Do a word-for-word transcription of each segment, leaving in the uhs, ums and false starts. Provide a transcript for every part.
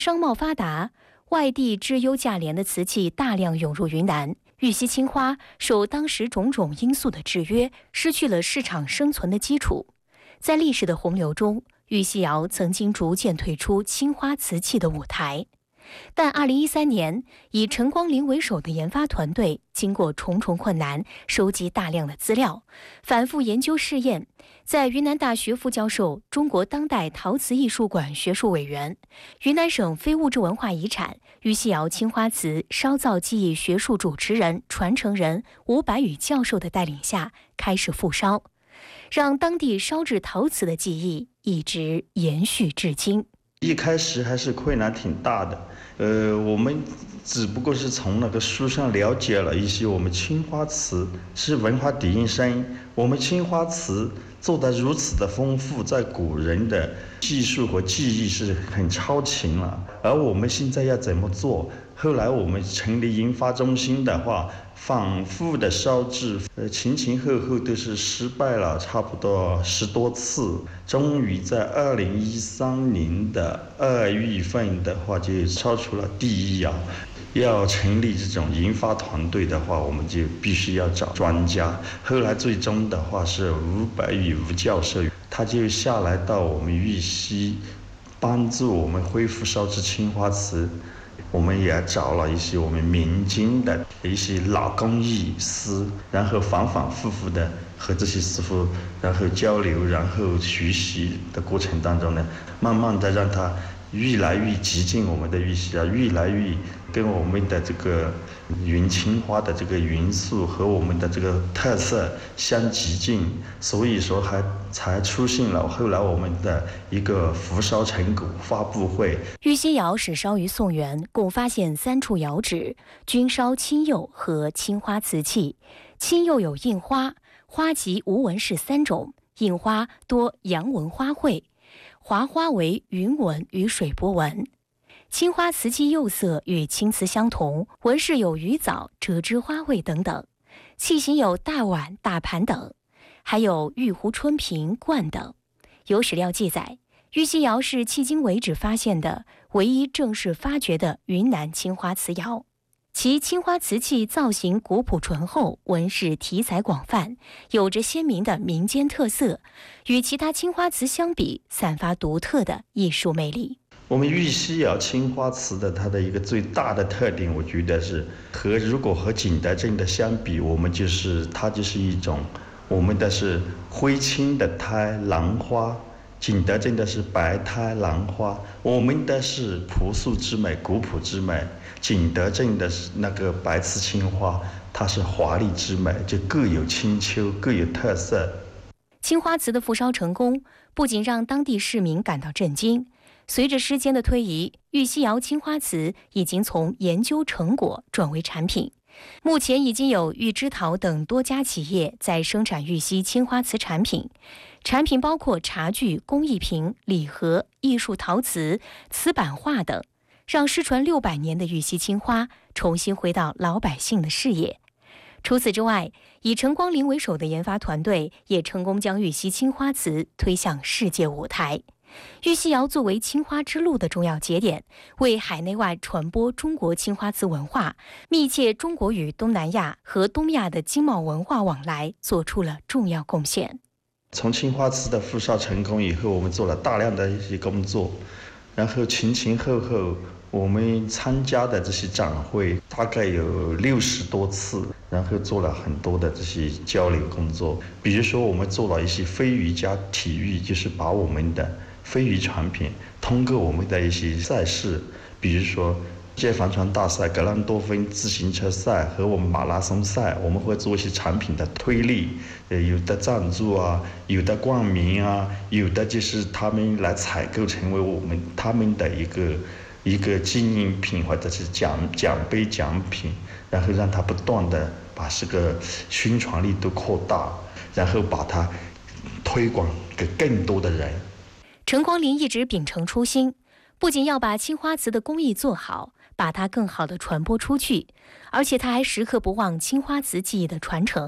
商贸发达，外地质优价廉的瓷器大量涌入云南，玉溪青花受当时种种因素的制约，失去了市场生存的基础。在历史的洪流中，玉溪窑曾经逐渐退出青花瓷器的舞台。但二零一三年，以陈光林为首的研发团队经过重重困难，收集大量的资料，反复研究试验，在云南大学副教授、中国当代陶瓷艺术馆学术委员、云南省非物质文化遗产玉溪窑青花瓷烧造技艺学术主持人、传承人吴白宇教授的带领下，开始复烧，让当地烧制陶瓷的技艺一直延续至今。 一开始还是困难挺大的，呃，我们只不过是从那个书上了解了一些我们青花瓷是文化底蕴深，我们青花瓷做得如此的丰富，在古人的技术和技艺是很超群了。而我们现在要怎么做？后来我们成立研发中心的话，反复的烧制，呃，前前后后都是失败了差不多十多次，终于在二零一三年的二月份的话就烧出了第一窑。要成立这种研发团队的话，我们就必须要找专家。后来最终的话是吴白宇吴教授，他就下来到我们玉溪，帮助我们恢复烧制青花瓷。我们也找了一些我们民间的一些老工艺师，然后反反复复的和这些师傅然后交流，然后学习的过程当中呢，慢慢的让他越来越接近我们的玉溪啊，越来越跟我们的这个云青花的这个元素和我们的这个特色相接近，所以说还才出现了后来我们的一个福烧成果发布会。 玉溪窑始烧于宋元，共发现三处窑址，均烧青釉和青花瓷器。青釉有印花，花及无纹饰三种，印花多阳纹花卉，华花为云纹与水波纹。青花瓷器釉色与青瓷相同，纹饰有鱼藻、折枝花卉等等，器型有大碗、大盘等，还有玉壶、春瓶、罐等。有史料记载，玉溪窑是迄今为止发现的唯一正式发掘的云南青花瓷窑。其青花瓷器造型古朴醇厚，纹饰题材广泛，有着鲜明的民间特色，与其他青花瓷相比，散发独特的艺术魅力。 我们玉溪窑青花瓷的它的一个最大的特点，我觉得是和如果和景德镇的相比，我们就是它就是一种我们的是灰青的胎兰花，景德镇的是白胎兰花，我们的是朴素之美、古朴之美。景德镇的那个白瓷青花，它是华丽之美，就各有千秋，各有特色。 青花瓷的复烧成功，不仅让当地市民感到震惊，随着时间的推移，玉溪窑青花瓷已经从研究成果转为产品。目前已经有玉之陶等多家企业在生产玉溪青花瓷产品，产品包括茶具、工艺品、礼盒、艺术陶瓷、瓷板画等，让失传六百年的玉溪青花重新回到老百姓的视野。除此之外，以陈光林为首的研发团队也成功将玉溪青花瓷推向世界舞台。玉溪窑作为青花之路的重要节点，为海内外传播中国青花瓷文化，密切中国与东南亚和东亚的经贸文化往来做出了重要贡献。 从青花瓷的复烧成功以后，我们做了大量的一些工作，然后前前后后我们参加的这些展会大概有六十多次，然后做了很多的这些交流工作。比如说我们做了一些非瑜伽体育，就是把我们的非遗产品通过我们的一些赛事，比如说世界帆船大赛、格兰多芬自行车赛和我们马拉松赛，我们会做一些产品的推力，呃，有的赞助啊，有的冠名啊，有的就是他们来采购成为我们他们的一个一个纪念品或者是奖奖杯奖品，然后让它不断的把这个宣传力度扩大，然后把它推广给更多的人。 陈光林一直秉承初心，不仅要把青花瓷的工艺做好，把它更好地传播出去，而且他还时刻不忘青花瓷技艺的传承。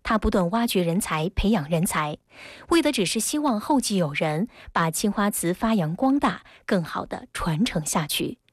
他不断挖掘人才，培养人才，为的只是希望后继有人，把青花瓷发扬光大，更好地传承下去。